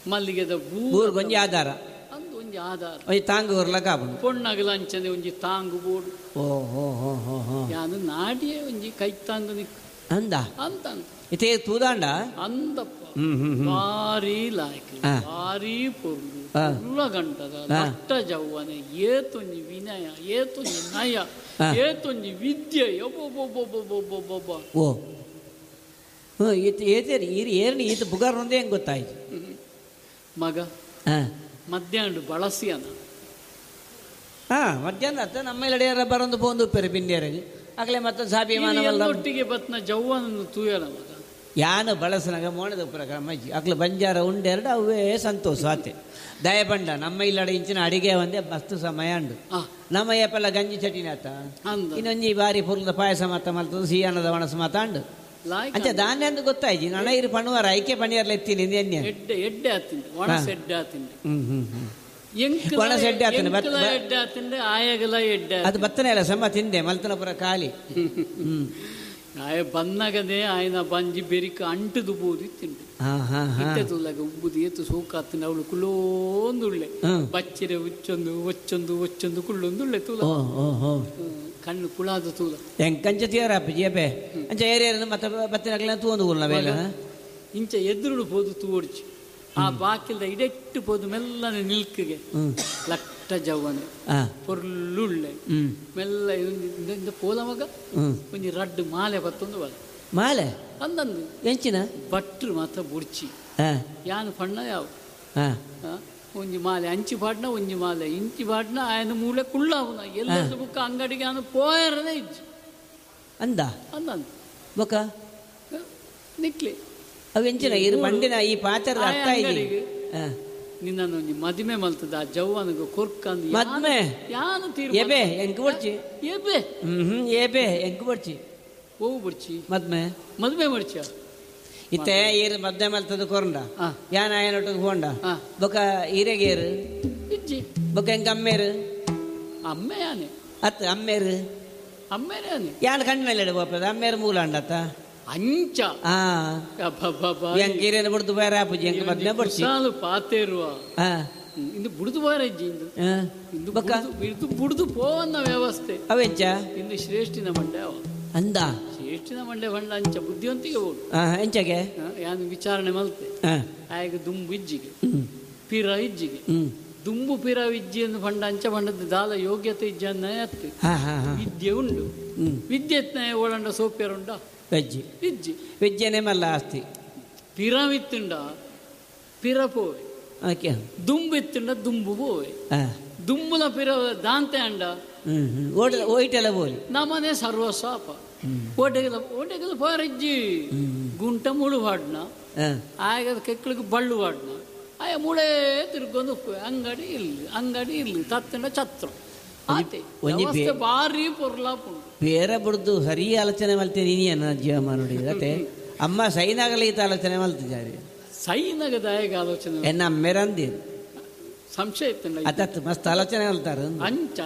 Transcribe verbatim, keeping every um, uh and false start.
ಮಲ್ಲಿಗೆದ ಬೂರ್ ಗೊಂಜಿ ಆಧಾರ ಅಂದು ಒಂಜಿ ಆಧಾರ ಒಂಜಿ ತಾಂಗು ಉರ್ಲಕ ಪೊಣ್ಣಗಲ ಅಂಚನೆ ಒಂಜಿ ತಾಂಗು ಬೋಡು ಓ ಹೋ ಹೋ ಹೋ ಹೋ ಯಾನು ನಾಡಿಯೇ ಒಂಜಿ ಕೈತಾಂದು ನಿಕ್ ಅಂದ ಅಂತ ಅಂತ ಇತೇ ತೂದಾಂಡ ಅಂದಪ್ಪ ಭಾರಿ ಲಾಯ್ಕ್ ಭಾರಿ ಪೊರ್ಲು ಉಳ್ಳ ಗಂಟದ ಲಟ್ಟ ಜವ್ವನೆ ಏತೊಂಜಿ ವಿನಯ ಏತೊಂಜಿ ನಯ ಏತೊಂಜಿ ವಿದ್ಯೆ ಒಬ್ಬೊಬ್ಬೊಬ್ಬೊಬ್ಬೊಬ್ಬೊಬ್ಬೊಬ್ಬ ಓ ಈತ ಏತೇರಿ ಈರು ಏರ್ನಿ ಈತ ಬುಗಾರ್ ಒಂದೇ ಹೆಂಗೆ ಗೊತ್ತಾಯ್ತು ಮಗ ಮಧ್ಯಾಹ್ನ ಬಳಸಿ ಅನ್ನ ಹಾಂ ಮಧ್ಯಾಹ್ನ ಅತ್ತ ನಮ್ಮ ಇಲ್ಲಡೆಯರ ಬರೊಂದು ಬೋಂದು ಉಪ್ಪೇರು ಬಿಂಡಿಯರಿಗೆ ಆಗಲೇ ಮತ್ತೆ ಸಾಬಿ ಮಾನವಲ್ಲ ಒಟ್ಟಿಗೆ ಬತ್ನ ಜವ್ವನನ್ನು ತೂಯನ ಮಗ ಯಾನು ಬಳಸನಾಗ ಮೋಣದ ಉಪ್ಪರ ಕ್ರಮಜ್ಜಿ ಅಕ್ಲ ಬಂಜಾರ ಉಂಡೆರಡು ಅವೇ ಸಂತೋಷ ಆತೆ ದಯಬಂಡ ನಮ್ಮ ಇಲ್ಲಡೆ ಇಂಚಿನ ಅಡಿಗೆ ಒಂದೇ ಮಸ್ತು ಸಮಯ ಉಂಡು ನಮ್ಮ ಏಪೆಲ್ಲ ಗಂಜಿ ಚಟಿನಿ ಆತ ಇನ್ನೊಂಜಿ ಬಾರಿ ಪುರ್ಲದ ಪಾಯಸ ಮಾತ ಮಲ್ತದ ಸಿಹಿಯಾನದ ಒಣಸ ಮಾತಾಂಡು ಅಂಚ ಧಾನ್ಯ ಅಂತ ಗೊತ್ತಾಯ್ತು ನಣ ಇರು ಪಣುವಾರ ಐಕೆ ಪಣಿಯರ್ಲ ಎತ್ತೀನಿ ಎಣ್ಣೆ ಎಡ್ಡೆ ಎಡ್ಡೆ ಆತಿಂಡೆ ಒಣಸ ಎಡ್ಡೆ ಆತಿಂಡೆ ಹ್ಮ್ ಹ್ಮ್ ಹ್ಮ್ ಒಣಸ ಎಡ್ಡೆ ಆತಿಂಡೆ ಎಡ್ಡೆ ಆತಿಂಡೆ ಆಯಗಲ ಎಡ್ಡೆ ಅದು ಬತ್ತನೆ ಅಲ್ಲ ಸಮ ತಿಂದೆ ಮಲ್ತನ ಪುರ ಖಾಲಿ ಹ್ಮ್ ಆಯ ಬಂದಾಗದೇ ಆಯ್ನ ಬಂಜಿ ಬೆರಿಕ ಅಂಟದು ಬೋದು ತಿಂಡು ಇತ್ತೆ ತುಲ್ಲಾಗ ಉಬ್ಬುದು ಏತು ಸೋಕಾತಿನ ಅವಳು ಕುಳ್ಳೊಂದುಳ್ಳೆ ಬಚ್ಚಿರೆ ಉಚ್ಚೊಂದು ಒಚ್ಚೊಂದು ಒಚ್ಚೊಂದು ಕುಳ್ಳೊಂದುಳ್ಳೆ ತೂಲ ಕಣ್ಣು ಕುಳಾದ ತೂಲ ಹೆಂಗ್ ಕಂಚ ತೀರ ಜೇಬೆ ಅಂಚ ಏರಿಯ ಮತ್ತೆ ಬತ್ತಿನ ತೂಂದು ನಾವೇಲ ಇಂಚ ಎದುರುಡು ಪೋದು ತೂಡ್ಚಿ ಆ ಬಾಕಿಲ್ದ ಇಡೆಟ್ಟು ಪೋದು ಮೆಲ್ಲನೆ ನಿಲ್ಕಿಗೆ ಲಟ್ಟ ಜವ್ವನೆ ಪೊರ್ಲುಳ್ಳೆ ಮೆಲ್ಲ ಇಂದ ಪೋಲ ಮಗ ಒಂಜಿ ರಡ್ಡು ಮಾಲೆ ಬತ್ತೊಂದು ಬಲ ಮಾಲೆ ಅಂದಂದು ಎಂಚಿನ ಭಟ್ರು ಮಾತ್ರ ಬುಡ್ಚಿ ಯಾನು ಪಣ್ಣ ಯಾವ ಒಂಜಿ ಮಾಲೆ ಅಂಚಿ ಪಾಡ್ನ ಒಂಜಿ ಮಾಲೆ ಇಂಚಿ ಪಾಡ್ನ ಆಯನ ಮೂಲೆ ಕುಳ್ಳಾವುನ ಎಲ್ಲ ಬುಕ್ಕ ಅಂಗಡಿಗೆ ಅವನು ಪೋಯರದೇ ಇಜ್ಜಿ ಅಂದ ಅಂದಂದು ಬೊಕ ನಿಕ್ಲಿ ಅವು ಎಂಚಿನ ಇರು ಮಂಡಿನ ಈ ಪಾತ್ರದ ಅರ್ಥ ಇದೆ ನಿನ್ನ ಮದುವೆ ಮಲ್ತದ ಆ ಜವ್ವನಿಗೆ ಕೊರ್ಕಂದು ಮದ್ಮೆ ಯಾನು ತೀರ್ ಎಬೆ ಎಂಕ್ ಬಡ್ಚಿ ಎಬೆ ಹ್ಮ್ ಎಬೆ ಎಂಕ್ ಬಡ್ಚಿ ಹೋಗು ಬಡ್ಚಿ ಮದ್ಮೆ ಮದುವೆ ಮಡ್ಚ ಇತ್ತೆ ಈರು ಮದ್ಮೆ ಮಲ್ತದ ಕೊರಂಡ ಯಾನ ಆಯನೊಟ್ಟಿಗೆ ಹೋಂಡ ಬೊಕ ಈರೆಗೇರು ಇಜ್ಜಿ ಬೊಕ ಎಂಕ್ ಅಮ್ಮೇರು ಅಮ್ಮೆ ಯಾನೆ ಅತ್ತ ಅಮ್ಮೇರು ಅಮ್ಮೇರೆ ಯಾನೆ ಯಾನ್ ಕಣ್ಣಲ್ಲಿ ಬೋಪದ ಅಮ್ಮೇರು ಮೂಲ ಅಂಡತ್ತ ಅಂಚ ಎಂಕೀರೇನು ಬಿಡ್ದು ಬೇರೆ ಆಪುಜಿ ಎಂಕ ಮದ್ಮೆ ಬಡ್ಸಿ ಸಾಲು ಪಾತೇರುವ ಇಂದು ಬುಡ್ದು ಬಾರ ಇಜ್ಜಿ ಇಂದು ಇಂದು ಬಿಡ್ದು ಬುಡ್ದು ಪೋವನ್ನ ವ್ಯವಸ್ಥೆ ಅವೆಂಚ ಇಂದು ಶ್ರೇಷ್ಠಿನ ಮಂಡೆ ಅವ ಅಂದ ಶ್ರೇಷ್ಠಿನ ಮಂಡೆ ಬಂಡ ಅಂಚ ಬುದ್ಧಿವಂತಿಗೆ ಓಡು ಎಂಚಗೆ ಯಾನು ವಿಚಾರಣೆ ಮಲ್ತೆ ಆಗ ದುಂಬು ಇಜ್ಜಿಗೆ ಪಿರ ಇಜ್ಜಿಗೆ ದುಂಬು ಪಿರ ಇಜ್ಜಿ ಎಂದು ಬಂಡ ಅಂಚ ಬಂಡದ ದಾಲ ಯೋಗ್ಯತೆ ಇಜ್ಜ ಅತ್ತ ವಿದ್ಯೆ ಉಂಡು ವಿದ್ಯೆತ್ನ ಓಡಂಡ ಸೋಪ್ಯರುಂಡ వెజ్జి విజ్జి వెజ్జనే మళ్ళీ ఆస్తి పిరమిత్తుండ పిర పోవే ఓకే దుంబిత్తుండ దుంబు పోవే దుంబుల పిర దాంతే అండ ఓట ఓయిటెల పోలి ನಮ್ಮನೆ ಸರ್ವಸ್ವಾಪ ಓಟೆಗಲ ಓಟೆಗಲ ಪಾರಜ್ಜಿ ಗುಂಟ ಮುಳು ಹಾಡ್ನ ಆಗ ಕೆಕ್ಕಳಿಗೆ ಬಳ್ಳು ಹಾಡ್ನ ಆಯ ಮುಳೇ ತಿರ್ಗೊಂದು ಅಂಗಡಿ ಇರ್ಲಿ ಅಂಗಡಿ ಇರ್ಲಿ ತತ್ತಂಡ ಛತ್ರ ಭಾರಿ ಪೊರ್ಲಾಪುಂಡು ಬೇರೆ ಬಿಡ್ದು ಸರಿ ಆಲೋಚನೆ ಮಲ್ತೇನೆ ನೀ ಅನ್ನ ಜೀವ ನೋಡಿ ಅತ್ತೆ ಅಮ್ಮ ಸೈನಾಗಲಿ ಈತ ಆಲೋಚನೆ ಮಲ್ತಿದ್ದಾರೆ ಸೈನಾಗ ದಾಯಗ ಆಲೋಚನೆ ಎನ್ನ ಅಮ್ಮೆರಂದಿ ಸಂಶಯ ಇತ್ತು ಅತ್ತ ಮಸ್ತ್ ಆಲೋಚನೆ ಮಲ್ತಾರ ಅಂಚ